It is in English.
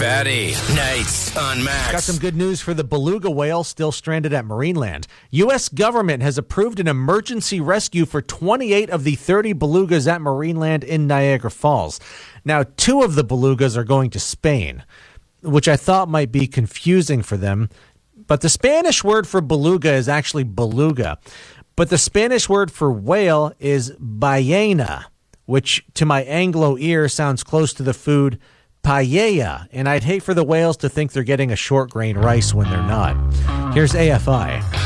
Fatty Nights on Max. Got some good news for the beluga whale still stranded at Marineland. U.S. government has approved an emergency rescue for 28 of the 30 belugas at Marineland in Niagara Falls. Now, 2 of the belugas are going to Spain, which I thought might be confusing for them. But the Spanish word for beluga is actually beluga. But the Spanish word for whale is ballena, which to my Anglo ear sounds close to the food paella, and I'd hate for the whales to think they're getting a short grain rice when they're not. Here's AFI.